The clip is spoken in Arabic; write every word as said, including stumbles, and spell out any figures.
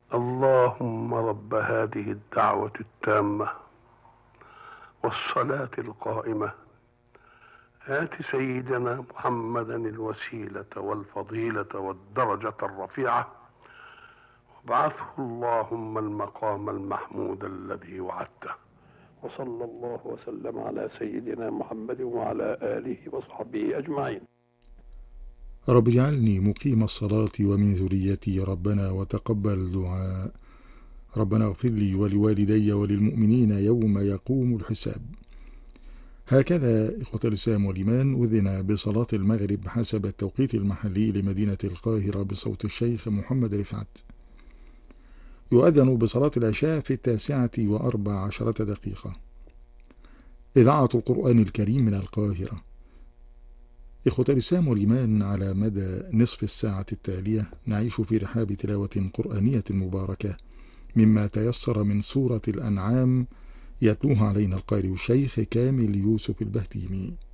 اللهم رب هذه الدعوة التامة والصلاة القائمة آت سيدنا محمدا الوسيلة والفضيلة والدرجة الرفيعة وابعثه اللهم المقام المحمود الذي وعدته. وصلى الله وسلم على سيدنا محمد وعلى آله وصحبه أجمعين. رب اجعلني مقيم الصلاة ومن ذريتي ربنا وتقبل دعاء. ربنا اغفر لي ولوالدي وللمؤمنين يوم يقوم الحساب. هكذا إخوة الإسلام والإيمان أذن بصلاة المغرب حسب التوقيت المحلي لمدينة القاهرة بصوت الشيخ محمد رفعت. يؤذن بصلاة العشاء في التاسعة وأربع عشرة دقيقة. إذاعة القرآن الكريم من القاهرة. إخوة الإسلام والإيمان، على مدى نصف الساعة التالية نعيش في رحاب تلاوة قرآنية مباركة مما تيسر من سورة الأنعام، يتلوها علينا القارئ الشيخ كامل يوسف البهتيمي.